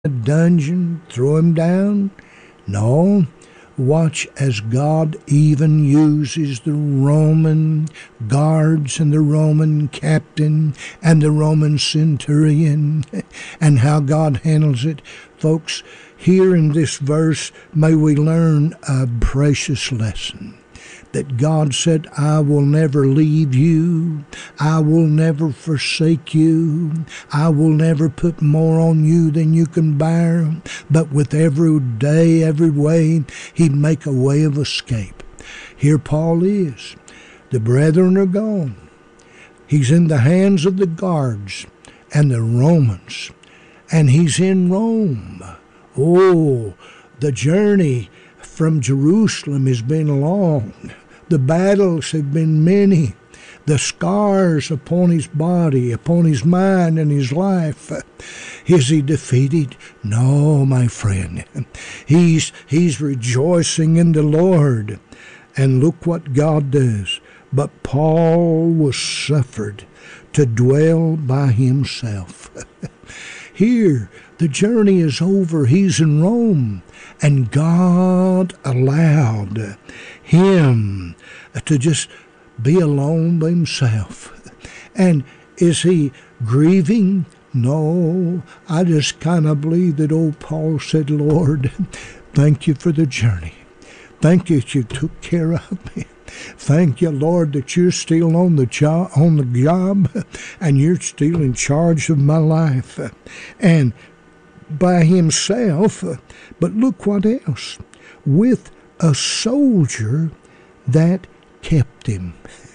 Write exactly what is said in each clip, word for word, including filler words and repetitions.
a dungeon, throw him down. No. Watch as God even uses the Roman guards and the Roman captain and the Roman centurion and how God handles it. Folks, here in this verse, may we learn a precious lesson. That God said, I will never leave you. I will never forsake you. I will never put more on you than you can bear. But with every day, every way, he'd make a way of escape. Here Paul is. The brethren are gone. He's in the hands of the guards and the Romans. And he's in Rome. Oh, the journey from Jerusalem has been long. The battles have been many. The scars upon his body, upon his mind and his life. Is he defeated? No, my friend. He's, he's rejoicing in the Lord. And look what God does. But Paul was suffered to dwell by himself. Here, the journey is over. He's in Rome. And God allowed him to just be alone by himself. And is he grieving? No. I just kind of believe that old Paul said, Lord, thank you for the journey. Thank you that you took care of me. Thank you, Lord, that you're still on the job, on the job, and you're still in charge of my life. And by himself, but look what else, with a soldier that kept him.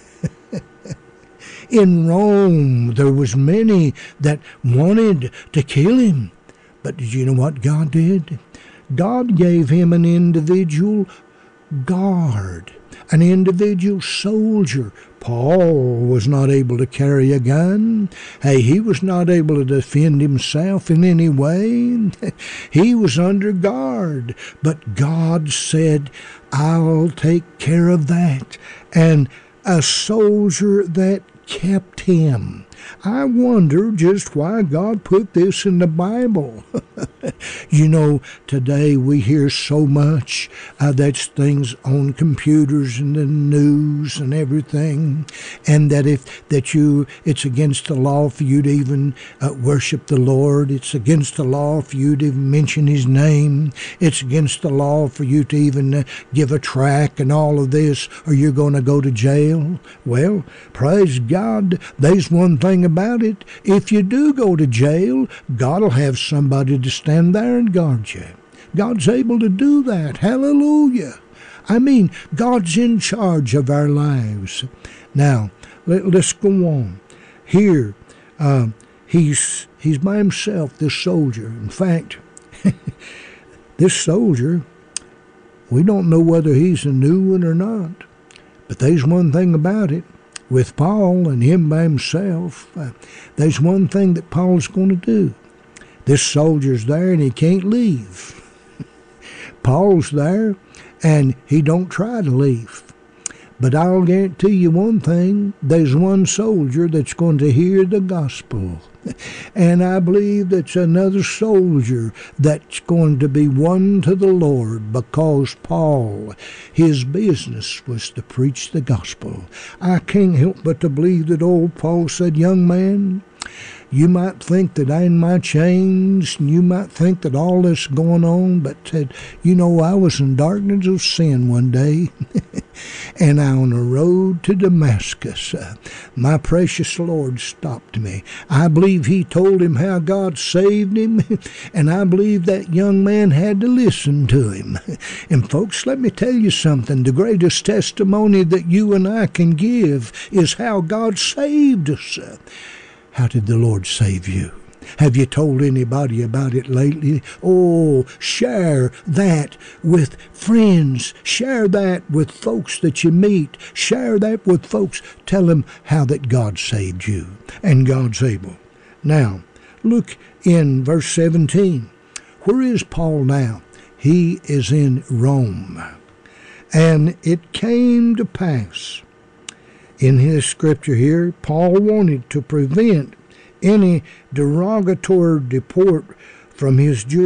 In Rome, there was many that wanted to kill him. But did you know what God did? God gave him an individual guard, an individual soldier. Paul was not able to carry a gun. Hey, he was not able to defend himself in any way. He was under guard. But God said, I'll take care of that. And a soldier that kept him. I wonder just why God put this in the Bible. You know, today we hear so much uh, that's things on computers and the news and everything, and that if that you, it's against the law for you to even uh, worship the Lord. It's against the law for you to mention His name. It's against the law for you to even uh, give a tract and all of this, or you're going to go to jail. Well, praise God, there's one thing about it. If you do go to jail, God will have somebody to stand there and guard you. God's able to do that. Hallelujah. I mean, God's in charge of our lives. Now, let, let's go on. Here, uh, he's, he's by himself, this soldier. In fact, this soldier, we don't know whether he's a new one or not. But there's one thing about it. With Paul and him by himself, uh, there's one thing that Paul's going to do. This soldier's there and he can't leave. Paul's there and he don't try to leave. But I'll guarantee you one thing, there's one soldier that's going to hear the gospel. And I believe that's another soldier that's going to be won to the Lord, because Paul, his business was to preach the gospel. I can't help but to believe that old Paul said, young man, you might think that I'm in my chains, and you might think that all this going on, but said, you know, I was in darkness of sin one day, and on the road to Damascus, uh, my precious Lord stopped me. I believe he told him how God saved him, and I believe that young man had to listen to him. And folks, let me tell you something. The greatest testimony that you and I can give is how God saved us. How did the Lord save you? Have you told anybody about it lately? Oh, share that with friends. Share that with folks that you meet. Share that with folks. Tell them how that God saved you. And God's able. Now, look in verse seventeen. Where is Paul now? He is in Rome. And it came to pass, in his scripture here, Paul wanted to prevent any derogatory report from his